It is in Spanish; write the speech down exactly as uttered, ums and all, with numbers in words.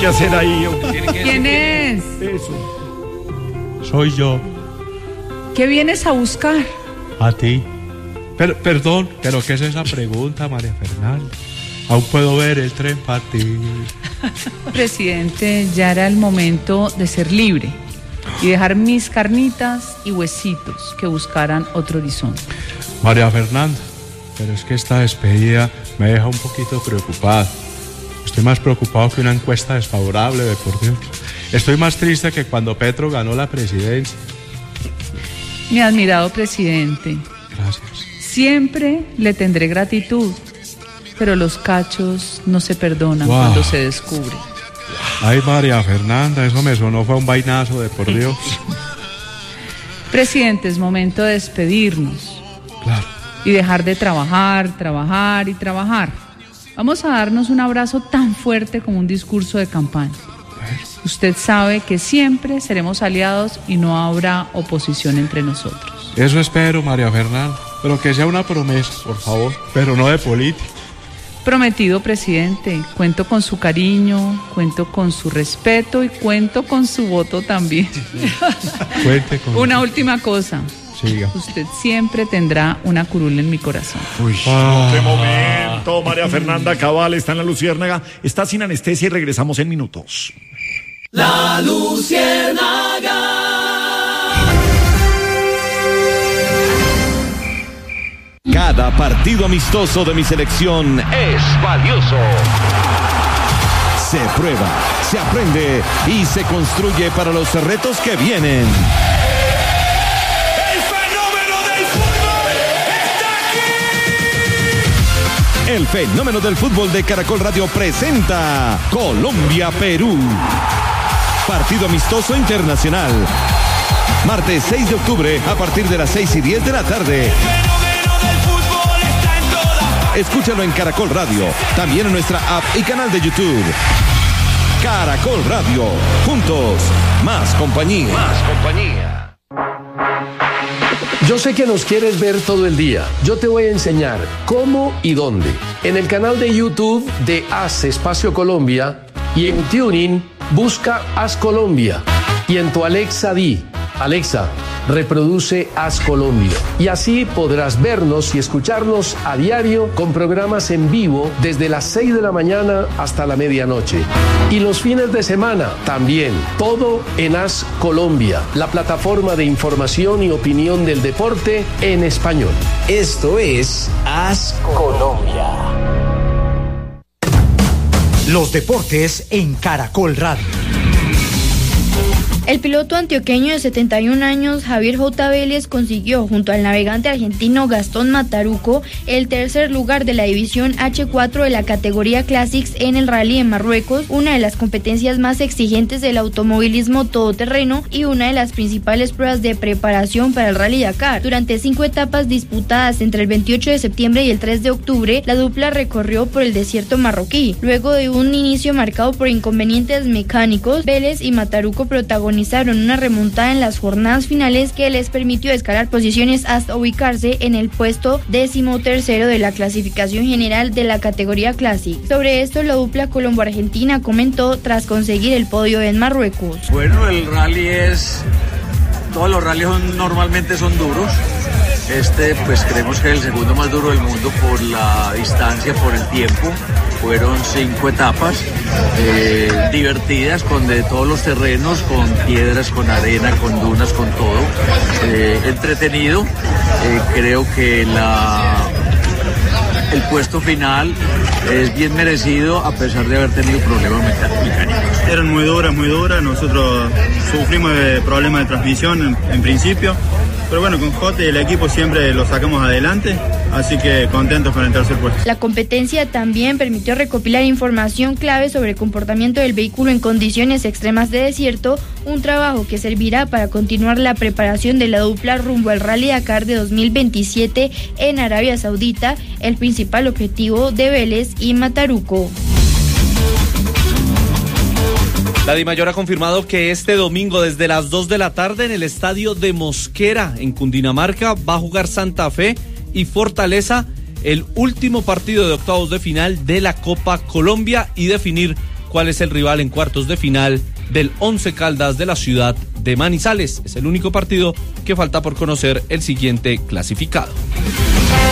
que hacer ahí? ¿Quién es? Eso. Soy yo. ¿Qué vienes a buscar? A ti. Per- perdón, pero ¿qué es esa pregunta, María Fernanda? Aún puedo ver el tren partir. Presidente, ya era el momento de ser libre y dejar mis carnitas y huesitos que buscaran otro horizonte. María Fernanda, pero es que esta despedida me deja un poquito preocupado. Estoy más preocupado que una encuesta desfavorable, de por Dios. Estoy más triste que cuando Petro ganó la presidencia. Mi admirado presidente, Gracias. siempre le tendré gratitud, pero los cachos no se perdonan Wow. cuando se descubren. Ay, María Fernanda, eso me sonó, fue un vainazo, de por Dios. Presidente, es momento de despedirnos Claro. y dejar de trabajar, trabajar y trabajar. Vamos a darnos un abrazo tan fuerte como un discurso de campaña. Usted sabe que siempre seremos aliados y no habrá oposición entre nosotros. Eso espero, María Fernanda, pero que sea una promesa, por favor, pero no de política. Prometido, presidente, cuento con su cariño, cuento con su respeto y cuento con su voto también. Cuente con... Una última cosa. Siga. Usted siempre tendrá una curul en mi corazón. Uy, Ah. qué momento. María Fernanda Cabal está en la Luciérnaga, está sin anestesia y regresamos en minutos. La Luciérnaga. Cada partido amistoso de mi selección es valioso. Se prueba, se aprende y se construye para los retos que vienen. El fenómeno del fútbol está aquí. El fenómeno del fútbol de Caracol Radio presenta Colombia-Perú. Partido amistoso internacional. Martes seis de octubre a partir de las seis y diez de la tarde. Escúchalo en Caracol Radio, también en nuestra app y canal de YouTube. Caracol Radio, juntos, más compañía. Más compañía. Yo sé que nos quieres ver todo el día. Yo te voy a enseñar cómo y dónde. En el canal de YouTube de Haz Espacio Colombia y en TuneIn busca Haz Colombia. Y en tu Alexa di, Alexa, reproduce Haz Colombia. Y así podrás vernos y escucharnos a diario con programas en vivo desde las seis de la mañana hasta la medianoche. Y los fines de semana también. Todo en Haz Colombia, la plataforma de información y opinión del deporte en español. Esto es Haz Colombia. Los deportes en Caracol Radio. El piloto antioqueño de setenta y un años, Javier J. Vélez, consiguió junto al navegante argentino Gastón Mataruco el tercer lugar de la división hache cuatro de la categoría Classics en el Rally de Marruecos, una de las competencias más exigentes del automovilismo todoterreno y una de las principales pruebas de preparación para el Rally Dakar. Durante cinco etapas disputadas entre el veintiocho de septiembre y el tres de octubre, la dupla recorrió por el desierto marroquí. Luego de un inicio marcado por inconvenientes mecánicos, Vélez y Mataruco protagonizaron una remontada en las jornadas finales que les permitió escalar posiciones hasta ubicarse en el puesto décimo tercero de la clasificación general de la categoría Classic. Sobre esto, la dupla colombo-argentina comentó tras conseguir el podio en Marruecos. Bueno, el rally es... Todos los rallies son, normalmente son duros. Este, pues creemos que es el segundo más duro del mundo por la distancia, por el tiempo. Fueron cinco etapas eh, divertidas, con de todos los terrenos, con piedras, con arena, con dunas, con todo. Eh, entretenido. Eh, creo que la, el puesto final es bien merecido a pesar de haber tenido problemas mecánicos. Eran muy duras, muy duras. Nosotros sufrimos de problemas de transmisión en, en principio. Pero bueno, con Jote y el equipo siempre lo sacamos adelante, así que contentos con el tercer puesto. La competencia también permitió recopilar información clave sobre el comportamiento del vehículo en condiciones extremas de desierto, un trabajo que servirá para continuar la preparación de la dupla rumbo al Rally Dakar de dos mil veintisiete en Arabia Saudita, el principal objetivo de Vélez y Mataruco. La Dimayor ha confirmado que este domingo desde las dos de la tarde en el estadio de Mosquera, en Cundinamarca, va a jugar Santa Fe y Fortaleza el último partido de octavos de final de la Copa Colombia y definir cuál es el rival en cuartos de final del Once Caldas de la ciudad de Manizales. Es el único partido que falta por conocer el siguiente clasificado.